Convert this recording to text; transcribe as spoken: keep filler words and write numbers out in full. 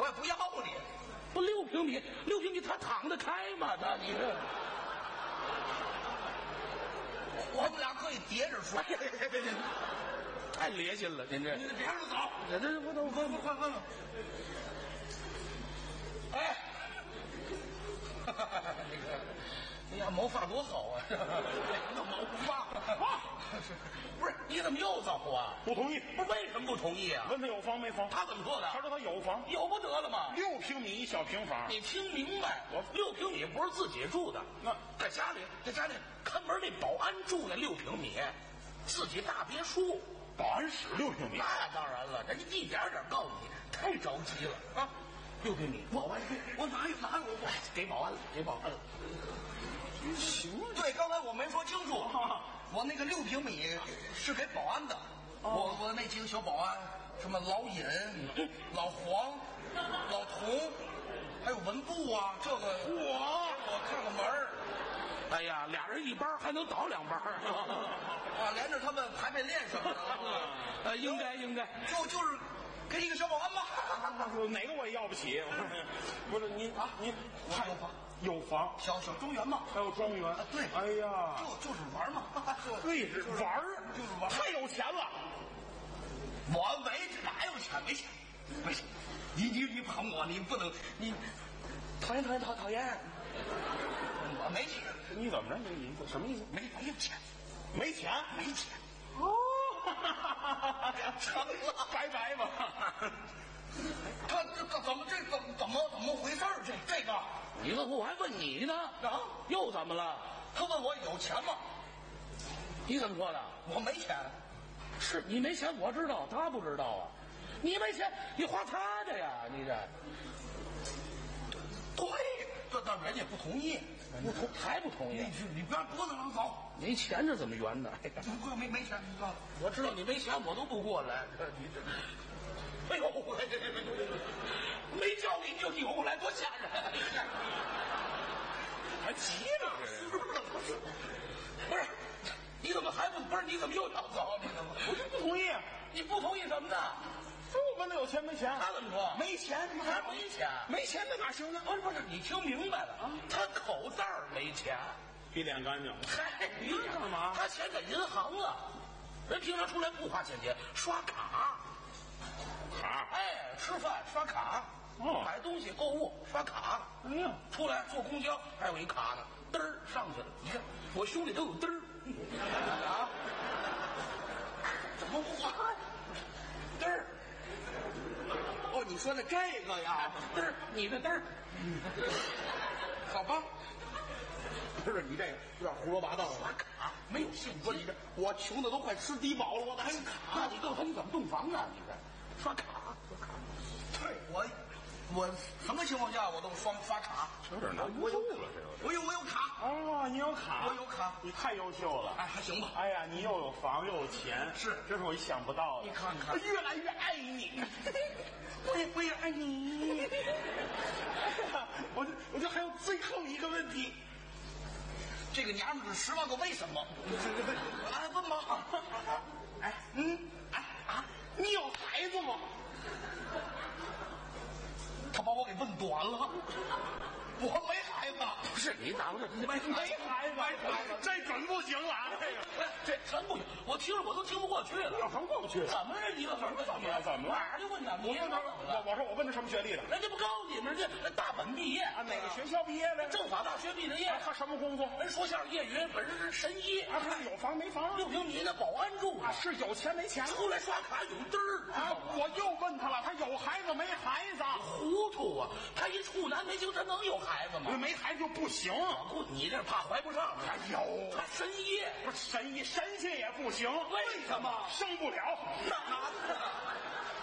我不要你。 不六平米，六平米他躺得开吗？他你这， 我们俩可以叠着说。 别别别别，太烈心了，您这。 你别着走， 这这我都快快快快！哎，那个，哎呀，毛发多好啊！那毛发啊，不是你怎么又走啊？ 不同意。 不是为什么不同意啊？ 问他有房没房？ 他怎么说的？ 他说他有房， 有不得了吗？ 六平米一小平房。 你听明白，我六平米不是自己住的， 那在家里，在家里看门那保安住那六平米，自己大别墅， 保安室六平米。 那当然了，人家一点点告诉你，太着急了啊！六平米，保安，我哪有哪有我给保安了，给保安了。行，对，刚才我没说清楚，我那个六平米是给保安的。我我那几个小保安，什么老尹、老黄、老童，还有文部啊，这个我我看个门儿。 哎呀，俩人一班还能倒两班啊，连着他们排排练什么的。 呃，应该应该， 就就是给一个小保安吧。 哪个我也要不起。不是您啊， 您他有房， 有房， 小小庄园嘛， 还有庄园。 啊，对， 哎呀， 就就是玩嘛， 对，是玩儿， 就是玩， 太有钱了。 我没哪有钱，没钱，没钱。你你你捧我，你不能你讨厌讨厌讨讨厌。我没钱， 你怎么着？你你什么意思？ 没没有钱， 没钱？ 没钱。 哦， 成了， 拜拜吧。 他这这怎么这怎么怎么怎么回事儿？这这个， 你问我，我还问你呢。 啊， 又怎么了？ 他问我有钱吗？ 你怎么说的？ 我没钱。 是你没钱，我知道，他不知道啊。你没钱，你花他的呀，你这。 对，这但人家不同意， 不同还不同意？ 你去，你不要不能走。 没钱这怎么圆的？ 不没没钱，你知道？ 我知道你没钱，我都不过来。你这， 哎呦，没叫你就扭过来，多吓人！ 还急了这人。 不是，你怎么还不不是？你怎么又要走？你怎么？ 我就不同意。 你不同意怎么的？ 我问他有钱没钱？ 他怎么说？ 没钱， 还没钱？ 没钱那哪行呢？ 不是不是，你听明白了啊？他口袋没钱， 比脸干净。 嗨， 你干嘛？ 他钱在银行了，人平常出来不花钱钱，刷卡。 卡？ 哎，吃饭刷卡， 哦， 买东西购物刷卡。 哎呀， 出来坐公交还有一卡呢，嘚儿上去了。你看我兄弟都有嘚儿啊，怎么花呀？嘚儿。哦，你说的这个呀，嘚儿，你的嘚儿，好吧。不是你这个有点胡说八道了。刷卡没有现金，不是你这，我穷的都快吃低保了，我哪还有卡？那你告诉他你怎么洞房啊？你这刷卡，刷卡。对，我我什么情况下我都双刷卡。 有点难我有了，这个。 我有我有卡。 哦，你有卡？ 我有卡。 你太优秀了。 哎，还行吧。 哎呀，你又有房又有钱， 是， 这是我想不到的。 你看看， 我越来越爱你。我也我也爱你。我就我就还有最后一个问题。 这个娘们是十万个为什么？来问吧。 哎，嗯，哎啊，你有孩子吗？ 他把我给问短了。我没孩子。 不是你打不是没没孩子，这准不行了啊！这个这真不行，我听着我都听不过去了。 有什么过不去？ 怎么着？你怎么怎么怎么了？ 哪儿就问他？ 我问他，我我说我问他什么学历的？ 人家不告诉你们，人家大本毕业啊，哪个学校毕业的？ 政法大学毕的业。 他什么工作？ 人说相声业余，本身是神医啊，他有房没房？ 六平米那保安住啊，是有钱没钱？ 出来刷卡有嘚儿啊！我又问他了，他有孩子没孩子？ 糊涂啊！他一处男没情，他能有孩子吗？ 没孩子就不行。 不，你这怕怀不上。 哎呦， 他神医， 不是神医，神仙也不行。 为什么生不了？ 那